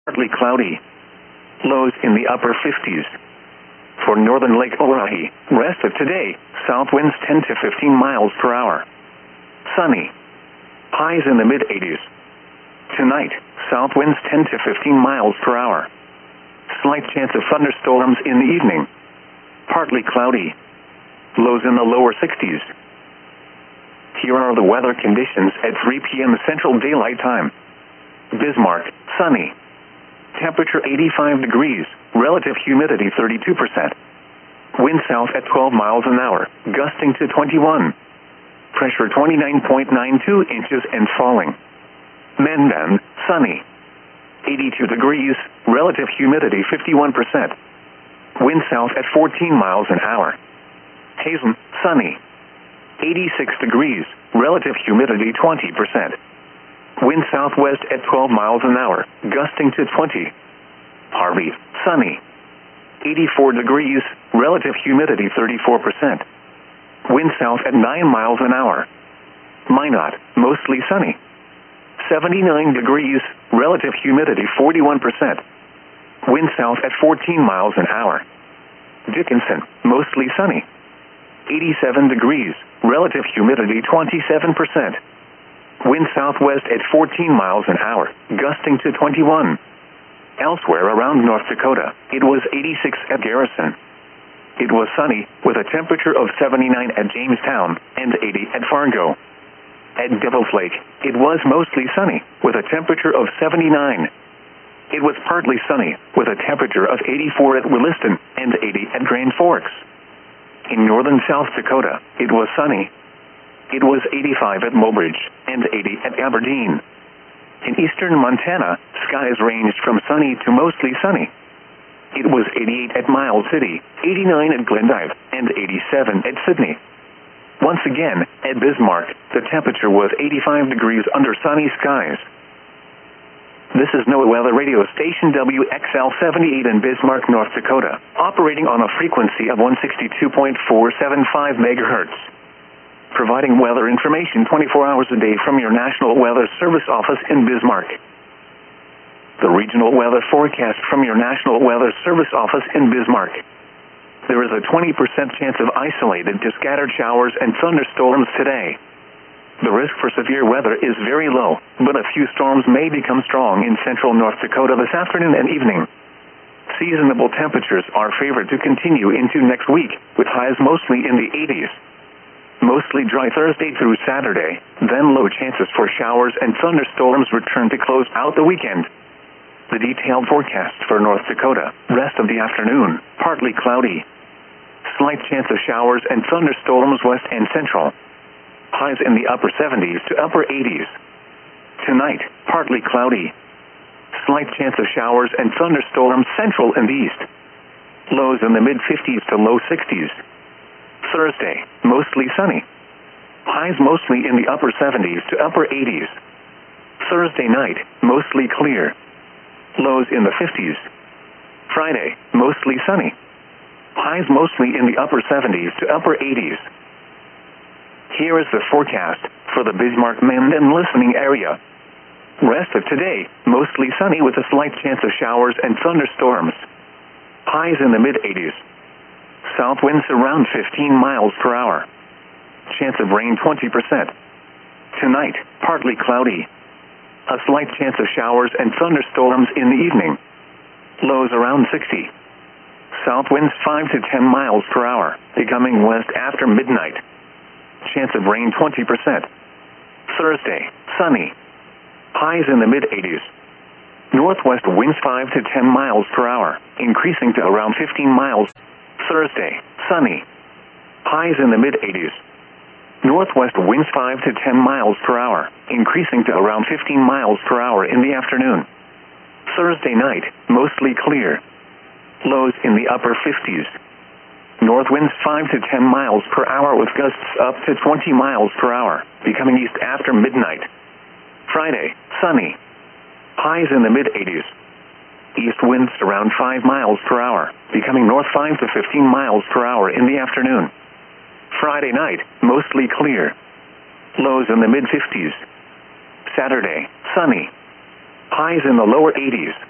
partly cloudy. Lows in the upper 50s. For northern Lake Oahe, rest of today, south winds 10 to 15 miles per hour. Sunny. Highs in the mid-80s. Tonight, south winds 10 to 15 miles per hour. Slight chance of thunderstorms in the evening. Partly cloudy. Lows in the lower 60s. Here are the weather conditions at 3 p.m. Central Daylight Time. Bismarck, sunny. Temperature 85 degrees, relative humidity 32%. Wind south at 12 miles an hour, gusting to 21. Pressure 29.92 inches and falling. Mandan, sunny. 82 degrees, relative humidity 51%. Wind south at 14 miles an hour. Hazen, sunny. 86 degrees, relative humidity 20%. Wind southwest at 12 miles an hour, gusting to 20. Harvey, sunny. 84 degrees, relative humidity 34%. Wind south at 9 miles an hour. Minot, mostly sunny. 79 degrees, relative humidity 41%. Wind south at 14 miles an hour. Dickinson, mostly sunny. 87 degrees, relative humidity 27%. Wind southwest at 14 miles an hour, gusting to 21. Elsewhere around North Dakota, it was 86 at Garrison. It was sunny, with a temperature of 79 at Jamestown and 80 at Fargo. At Devil's Lake, it was mostly sunny, with a temperature of 79. It was partly sunny, with a temperature of 84 at Williston and 80 at Grand Forks. In northern South Dakota, it was sunny. It was 85 at Mobridge and 80 at Aberdeen. In eastern Montana, skies ranged from sunny to mostly sunny. It was 88 at Miles City, 89 at Glendive, and 87 at Sydney. Once again, at Bismarck, the temperature was 85 degrees under sunny skies. This is NOAA Weather Radio Station WXL78 in Bismarck, North Dakota, operating on a frequency of 162.475 megahertz. Providing weather information 24 hours a day from your National Weather Service office in Bismarck. The regional weather forecast from your National Weather Service office in Bismarck. There is a 20% chance of isolated to scattered showers and thunderstorms today. The risk for severe weather is very low, but a few storms may become strong in central North Dakota this afternoon and evening. Seasonable temperatures are favored to continue into next week, with highs mostly in the 80s. Mostly dry Thursday through Saturday, then low chances for showers and thunderstorms return to close out the weekend. The detailed forecast for North Dakota, rest of the afternoon, partly cloudy. Slight chance of showers and thunderstorms west and central. Highs in the upper 70s to upper 80s. Tonight, partly cloudy. Slight chance of showers and thunderstorms central and east. Lows in the mid-50s to low 60s. Thursday, mostly sunny. Highs mostly in the upper 70s to upper 80s. Thursday night, mostly clear. Lows in the 50s. Friday, mostly sunny. Highs mostly in the upper 70s to upper 80s. Here is the forecast for the Bismarck-Mandan listening area. Rest of today, mostly sunny with a slight chance of showers and thunderstorms. Highs in the mid-80s. South winds around 15 miles per hour. Chance of rain 20%. Tonight, partly cloudy. A slight chance of showers and thunderstorms in the evening. Lows around 60. South winds 5 to 10 miles per hour, becoming west after midnight. Chance of rain 20%. Thursday, sunny. Highs in the mid-80s. Northwest winds 5 to 10 miles per hour, increasing to around 15 miles. Thursday, sunny. Highs in the mid-80s. Northwest winds 5 to 10 miles per hour, increasing to around 15 miles per hour in the afternoon. Thursday night, mostly clear. Lows in the upper 50s. North winds 5 to 10 miles per hour with gusts up to 20 miles per hour, becoming east after midnight. Friday, sunny. Highs in the mid-80s. East winds around 5 miles per hour, becoming north 5 to 15 miles per hour in the afternoon. Friday night, mostly clear. Lows in the mid-50s. Saturday, sunny. Highs in the lower 80s.